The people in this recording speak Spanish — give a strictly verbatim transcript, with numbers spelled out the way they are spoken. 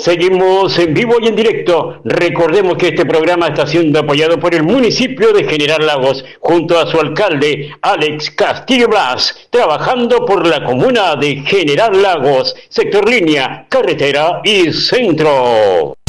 Seguimos en vivo y en directo. Recordemos que este programa está siendo apoyado por el municipio de General Lagos, junto a su alcalde, Alex Castillo Blas, trabajando por la comuna de General Lagos, sector línea, carretera y centro.